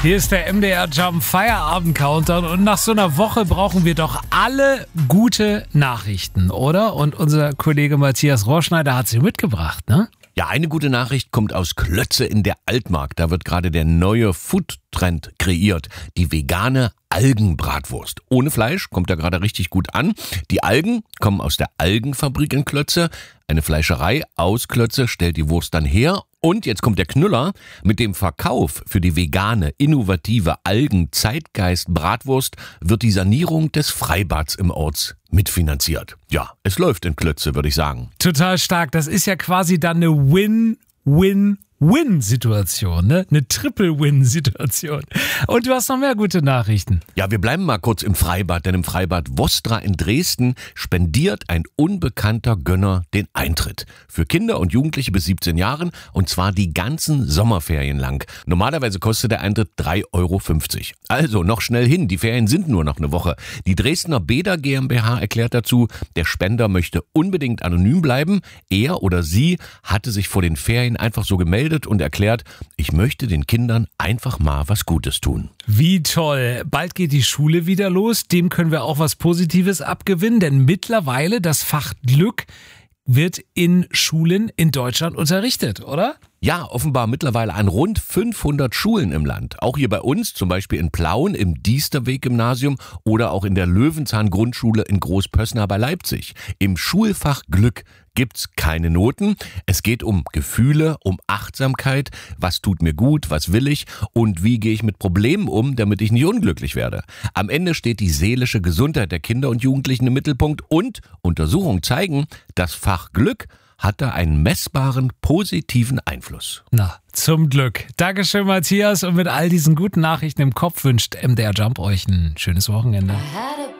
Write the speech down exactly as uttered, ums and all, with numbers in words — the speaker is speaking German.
Hier ist der M D R Jump Feierabend Countdown und nach so einer Woche brauchen wir doch alle gute Nachrichten, oder? Und unser Kollege Matthias Rohrschneider hat sie mitgebracht, ne? Ja, eine gute Nachricht kommt aus Klötze in der Altmark. Da wird gerade der neue Foodtrend kreiert. Die vegane Algenbratwurst. Ohne Fleisch kommt da gerade richtig gut an. Die Algen kommen aus der Algenfabrik in Klötze. Eine Fleischerei aus Klötze stellt die Wurst dann her. Und jetzt kommt der Knüller. Mit dem Verkauf für die vegane, innovative Algen-Zeitgeist-Bratwurst wird die Sanierung des Freibads im Ort mitfinanziert. Ja, es läuft in Klötze, würde ich sagen. Total stark. Das ist ja quasi dann eine Win-Win-Win-Situation, ne? Eine Triple-Win-Situation. Und du hast noch mehr gute Nachrichten. Ja, wir bleiben mal kurz im Freibad, denn im Freibad Vostra in Dresden spendiert ein unbekannter Gönner den Eintritt. Für Kinder und Jugendliche bis siebzehn Jahren und zwar die ganzen Sommerferien lang. Normalerweise kostet der Eintritt drei Euro fünfzig. Also noch schnell hin, die Ferien sind nur noch eine Woche. Die Dresdner Beda GmbH erklärt dazu, der Spender möchte unbedingt anonym bleiben. Er oder sie hatte sich vor den Ferien einfach so gemeldet und erklärt, ich möchte den Kindern einfach mal was Gutes tun. Wie toll. Bald geht die Schule wieder los. Dem können wir auch was Positives abgewinnen, denn mittlerweile das Fach Glück wird in Schulen in Deutschland unterrichtet, oder? Ja, offenbar mittlerweile an rund fünfhundert Schulen im Land. Auch hier bei uns, zum Beispiel in Plauen im Diesterweg-Gymnasium oder auch in der Löwenzahn-Grundschule in Großpössner bei Leipzig. Im Schulfach Glück gibt's keine Noten. Es geht um Gefühle, um Achtsamkeit. Was tut mir gut, was will ich und wie gehe ich mit Problemen um, damit ich nicht unglücklich werde. Am Ende steht die seelische Gesundheit der Kinder und Jugendlichen im Mittelpunkt und Untersuchungen zeigen, das Fach Glück hat da einen messbaren, positiven Einfluss. Na, zum Glück. Dankeschön, Matthias. Und mit all diesen guten Nachrichten im Kopf wünscht M D R Jump euch ein schönes Wochenende.